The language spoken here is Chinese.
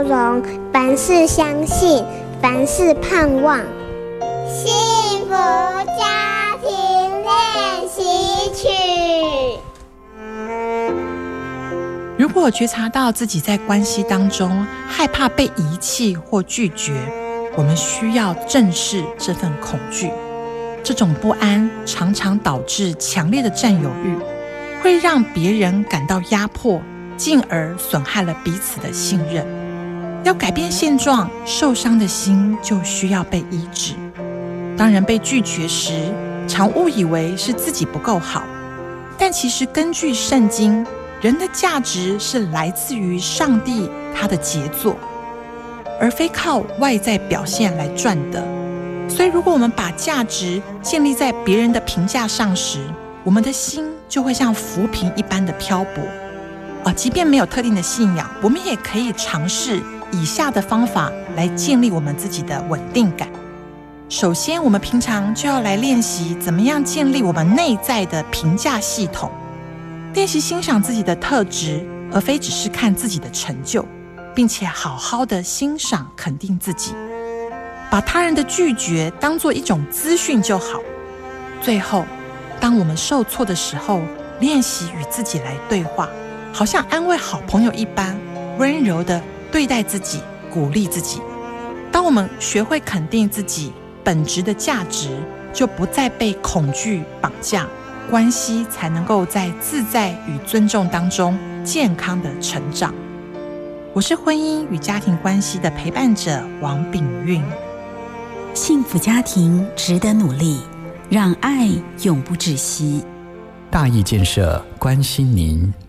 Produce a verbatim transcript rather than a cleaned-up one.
容，凡事相信，凡事盼望。幸福家庭练习曲。 如果觉察到自己在关系当中害怕被遗弃或拒绝，我们需要正视这份恐惧。这种不安常常导致强烈的占有欲，会让别人感到压迫，进而损害了彼此的信任。要改变现状，受伤的心就需要被医治。当人被拒绝时，常误以为是自己不够好，但其实根据圣经，人的价值是来自于上帝他的杰作，而非靠外在表现来赚得。所以如果我们把价值建立在别人的评价上时，我们的心就会像浮萍一般的漂泊。啊，即便没有特定的信仰，我们也可以尝试以下的方法来建立我们自己的稳定感。首先，我们平常就要来练习怎么样建立我们内在的评价系统，练习欣赏自己的特质，而非只是看自己的成就，并且好好的欣赏肯定自己，把他人的拒绝当作一种资讯就好。最后，当我们受挫的时候，练习与自己来对话，好像安慰好朋友一般，温柔的对待自己，鼓励自己。当我们学会肯定自己本质的价值，就不再被恐惧绑架，关系才能够在自在与尊重当中健康的成长。我是婚姻与家庭关系的陪伴者王秉韵。 幸福家庭值得努力，让爱永不止息。 大义建设关心您。